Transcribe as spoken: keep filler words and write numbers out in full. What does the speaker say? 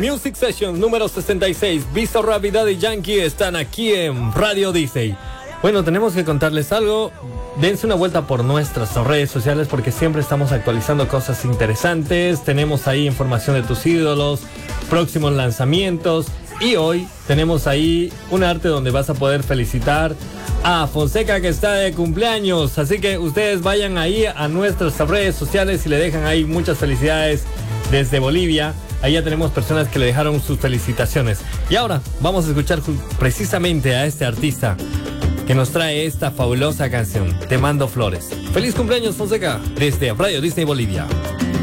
Music Sessions número sesenta y seis. Bizarrap y Daddy Yankee están aquí en Radio Disney. Bueno, tenemos que contarles algo. Dense una vuelta por nuestras redes sociales porque siempre estamos actualizando cosas interesantes. Tenemos ahí información de tus ídolos, próximos lanzamientos. Y hoy tenemos ahí un arte donde vas a poder felicitar a Fonseca, que está de cumpleaños. Así que ustedes vayan ahí a nuestras redes sociales y le dejan ahí muchas felicidades desde Bolivia. Ahí ya tenemos personas que le dejaron sus felicitaciones. Y ahora vamos a escuchar precisamente a este artista que nos trae esta fabulosa canción, Te Mando Flores. Feliz cumpleaños, Fonseca, desde Radio Disney Bolivia.